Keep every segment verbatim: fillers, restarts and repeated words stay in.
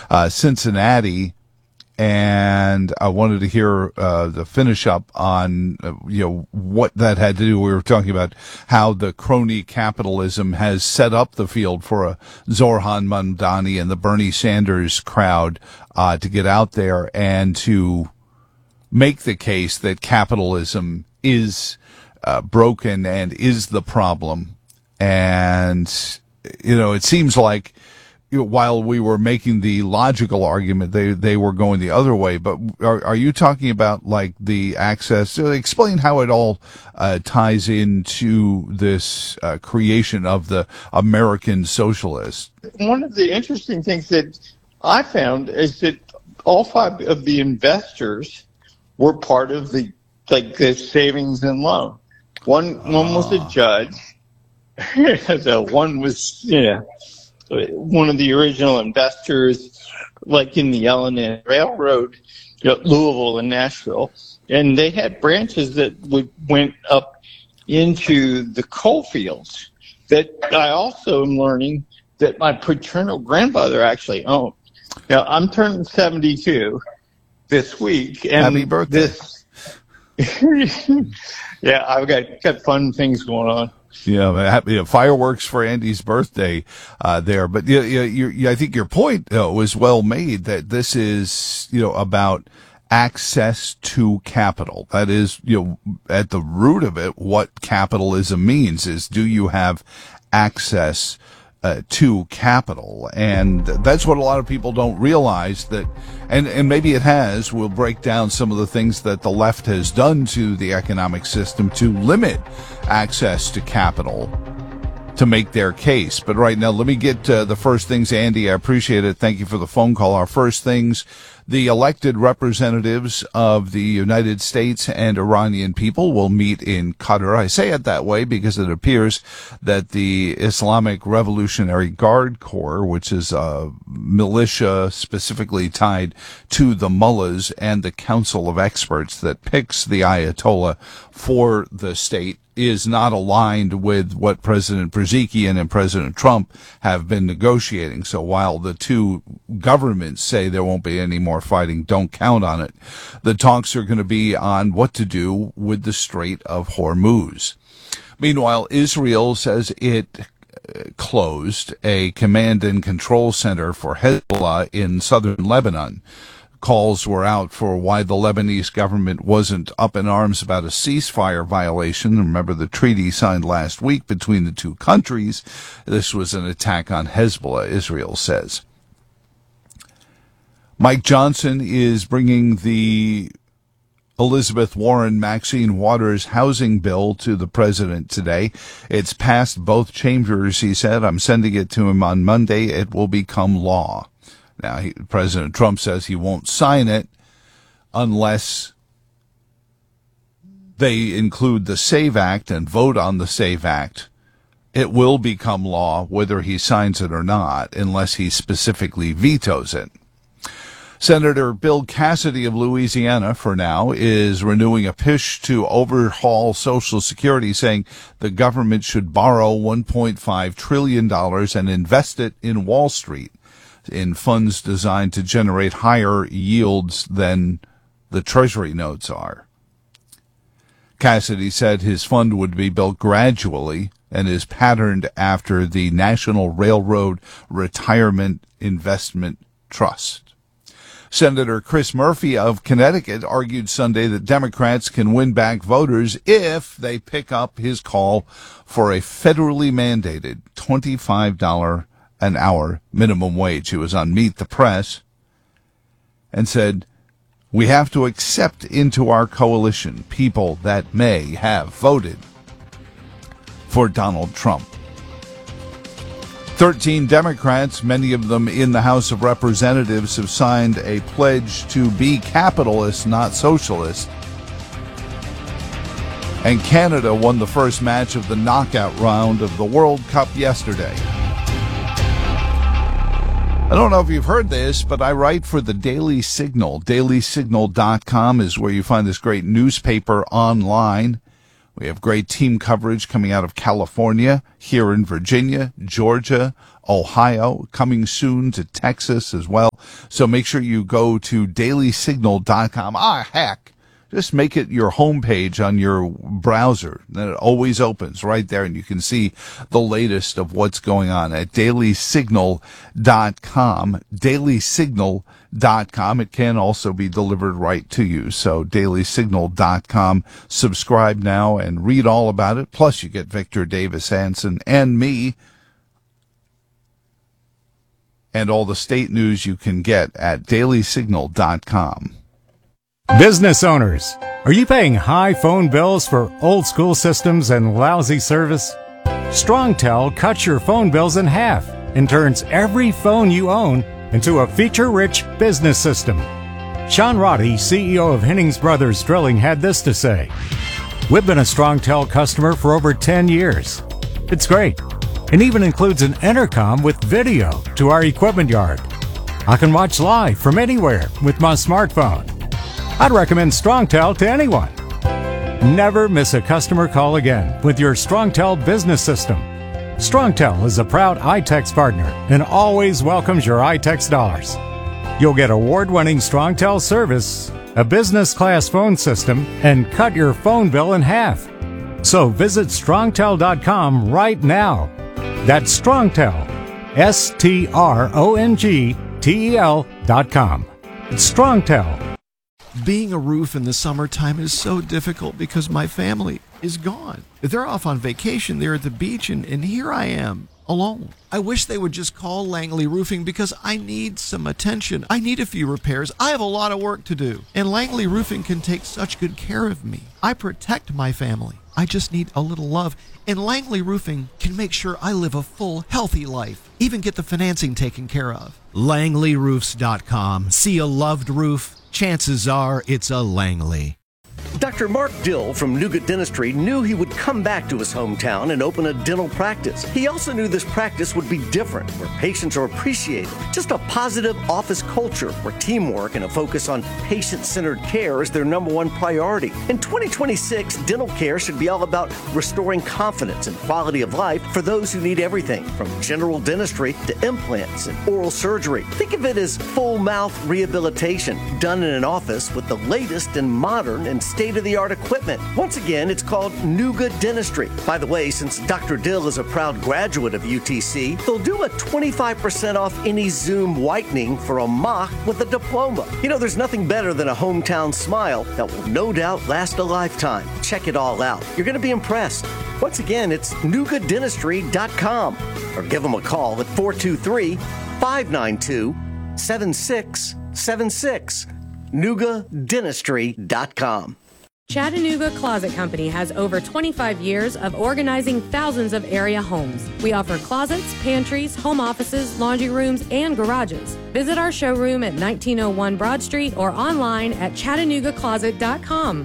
uh, Cincinnati. And I wanted to hear uh, the finish up on, uh, you know, what that had to do. We were talking about how the crony capitalism has set up the field for a Zohran Mamdani and the Bernie Sanders crowd uh, to get out there and to make the case that capitalism is uh, broken and is the problem. And, you know, it seems like, while we were making the logical argument, they they were going the other way. But are, are you talking about like the access? So explain how it all uh, ties into this uh, creation of the American socialist. One of the interesting things that I found is that all five of the investors were part of the like the savings and loan. One one was a judge. So one was yeah. one of the original investors, like in the L and N Railroad, you know, Louisville and Nashville, and they had branches that would, went up into the coal fields that I also am learning that my paternal grandfather actually owned. Now, I'm turning seventy-two this week, and happy birthday. This, yeah, I've got, got fun things going on. Yeah, happy, you know, fireworks for Andy's birthday uh, there. But you, you, you, I think your point uh, was well made that this is, you know, about access to capital. That is, you know, at the root of it, what capitalism means is, do you have access uh, to capital? And that's what a lot of people don't realize, that, and, and maybe it has. We'll break down some of the things that the left has done to the economic system to limit access to capital to make their case. But right now, let me get uh, the first things. Andy, I appreciate it. Thank you for the phone call. Our first things: the elected representatives of the United States and Iranian people will meet in Qatar. I say it that way because it appears that the Islamic Revolutionary Guard Corps, which is a militia specifically tied to the mullahs and the council of experts that picks the Ayatollah for the state, is not aligned with what President Pezeshkian and President Trump have been negotiating. So while the two governments say there won't be any more fighting, don't count on it. The talks are going to be on what to do with the Strait of Hormuz. Meanwhile, Israel says it closed a command and control center for Hezbollah in southern Lebanon. Calls were out for why the Lebanese government wasn't up in arms about a ceasefire violation. Remember the treaty signed last week between the two countries. This was an attack on Hezbollah, Israel says. Mike Johnson is bringing the Elizabeth Warren, Maxine Waters housing bill to the president today. It's passed both chambers, he said. I'm sending it to him on Monday. It will become law. Now, he, President Trump says he won't sign it unless they include the SAVE Act and vote on the SAVE Act. It will become law whether he signs it or not, unless he specifically vetoes it. Senator Bill Cassidy of Louisiana, for now, is renewing a push to overhaul Social Security, saying the government should borrow one point five trillion dollars and invest it in Wall Street, in funds designed to generate higher yields than the Treasury notes are. Cassidy said his fund would be built gradually and is patterned after the National Railroad Retirement Investment Trust. Senator Chris Murphy of Connecticut argued Sunday that Democrats can win back voters if they pick up his call for a federally mandated twenty-five dollars an hour minimum wage. He was on Meet the Press and said, we have to accept into our coalition people that may have voted for Donald Trump. Thirteen Democrats, many of them in the House of Representatives, have signed a pledge to be capitalist, not socialist. And Canada won the first match of the knockout round of the World Cup yesterday. I don't know if you've heard this, but I write for the Daily Signal. daily signal dot com is where you find this great newspaper online. We have great team coverage coming out of California, here in Virginia, Georgia, Ohio, coming soon to Texas as well. So make sure you go to daily signal dot com. Ah, heck. Just make it your homepage on your browser. Then it always opens right there, and you can see the latest of what's going on at daily signal dot com. daily signal dot com. It can also be delivered right to you. So daily signal dot com. Subscribe now and read all about it. Plus, you get Victor Davis Hanson and me, and all the state news you can get at daily signal dot com. Business owners, are you paying high phone bills for old school systems and lousy service? StrongTel cuts your phone bills in half and turns every phone you own into a feature-rich business system. Sean Roddy, C E O of Hennings Brothers Drilling, had this to say: "We've been a StrongTel customer for over ten years. It's great. It even includes an intercom with video to our equipment yard. I can watch live from anywhere with my smartphone. I'd recommend StrongTel to anyone. Never miss a customer call again with your StrongTel business system. StrongTel is a proud iTex partner and always welcomes your iTex dollars. You'll get award-winning StrongTel service, a business-class phone system, and cut your phone bill in half. So visit strongtel dot com right now. That's StrongTel, S T R O N G T E L dot com. It's StrongTel. Being a roof in the summertime is so difficult because my family is gone. They're off on vacation, they're at the beach, and, and here I am, alone. I wish they would just call Langley Roofing because I need some attention. I need a few repairs. I have a lot of work to do. And Langley Roofing can take such good care of me. I protect my family. I just need a little love. And Langley Roofing can make sure I live a full, healthy life. Even get the financing taken care of. Langley Roofs dot com. See a loved roof? Chances are it's a Langley. Doctor Mark Dill from Nuga Dentistry knew he would come back to his hometown and open a dental practice. He also knew this practice would be different, where patients are appreciated. Just a positive office culture where teamwork and a focus on patient-centered care is their number one priority. In twenty twenty-six, dental care should be all about restoring confidence and quality of life for those who need everything from general dentistry to implants and oral surgery. Think of it as full mouth rehabilitation done in an office with the latest and modern and state-of-the-art equipment. Once again, it's called Nuga Dentistry. By the way, since Doctor Dill is a proud graduate of U T C, they'll do a twenty-five percent off any Zoom whitening for a mock with a diploma. You know, there's nothing better than a hometown smile that will no doubt last a lifetime. Check it all out. You're going to be impressed. Once again, it's nuga dentistry dot com or give them a call at four two three, five nine two, seven six seven six. nuga dentistry dot com. Chattanooga Closet Company has over twenty-five years of organizing thousands of area homes. We offer closets, pantries, home offices, laundry rooms, and garages. Visit our showroom at nineteen oh one Broad Street or online at chattanooga closet dot com.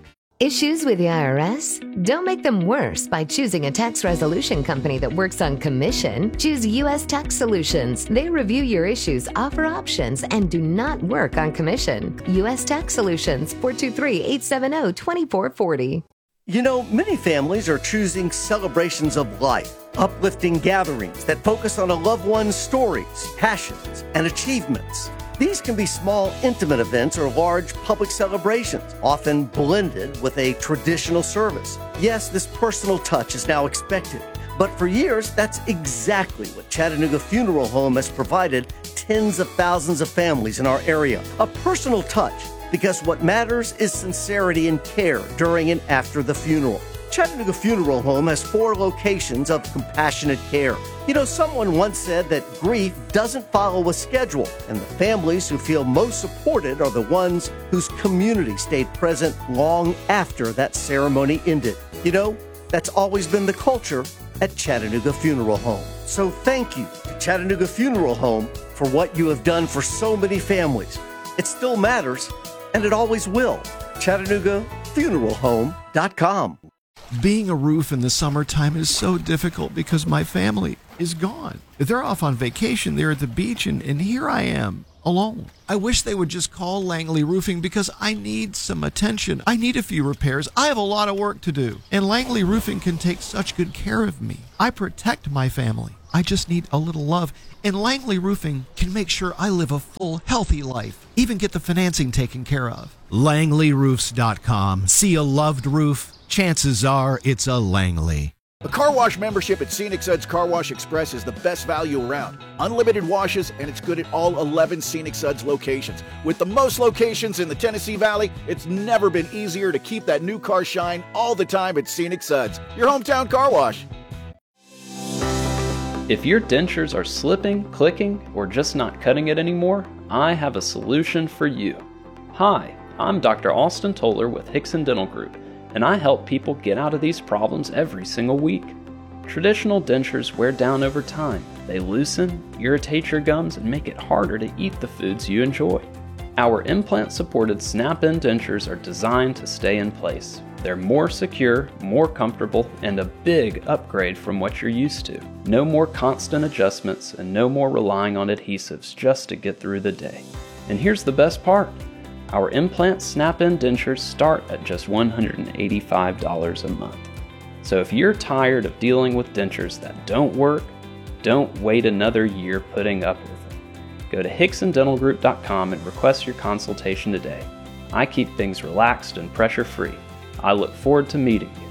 Issues with the I R S? Don't make them worse by choosing a tax resolution company that works on commission. Choose U S Tax Solutions. They review your issues, offer options, and do not work on commission. U S Tax Solutions, four two three, eight seven zero, two four four zero. You know, many families are choosing celebrations of life, uplifting gatherings that focus on a loved one's stories, passions, and achievements. These can be small, intimate events or large public celebrations, often blended with a traditional service. Yes, this personal touch is now expected, but for years, that's exactly what Chattanooga Funeral Home has provided tens of thousands of families in our area. A personal touch, because what matters is sincerity and care during and after the funeral. Chattanooga Funeral Home has four locations of compassionate care. You know, someone once said that grief doesn't follow a schedule, and the families who feel most supported are the ones whose community stayed present long after that ceremony ended. You know, that's always been the culture at Chattanooga Funeral Home. So thank you to Chattanooga Funeral Home for what you have done for so many families. It still matters, and it always will. Chattanooga Funeral Home dot com. Being a roof in the summertime is so difficult because my family is gone. They're off on vacation, they're at the beach, and, and here I am, alone. I wish they would just call Langley Roofing because I need some attention. I need a few repairs. I have a lot of work to do. And Langley Roofing can take such good care of me. I protect my family. I just need a little love. And Langley Roofing can make sure I live a full, healthy life. Even get the financing taken care of. Langley Roofs dot com. See a loved roof? Chances are it's a Langley. A car wash membership at Scenic Suds Car Wash Express is the best value around. Unlimited washes, and it's good at all eleven Scenic Suds locations. With the most locations in the Tennessee Valley, it's never been easier to keep that new car shine all the time at Scenic Suds, your hometown car wash. If your dentures are slipping, clicking, or just not cutting it anymore, I have a solution for you. Hi, I'm Doctor Austin Toller with Hickson Dental Group, and I help people get out of these problems every single week. Traditional dentures wear down over time. They loosen, irritate your gums, and make it harder to eat the foods you enjoy. Our implant-supported snap-in dentures are designed to stay in place. They're more secure, more comfortable, and a big upgrade from what you're used to. No more constant adjustments and no more relying on adhesives just to get through the day. And here's the best part. Our implant snap-in dentures start at just one hundred eighty-five dollars a month. So if you're tired of dealing with dentures that don't work, don't wait another year putting up with them. Go to Hickson Dental Group dot com and request your consultation today. I keep things relaxed and pressure-free. I look forward to meeting you.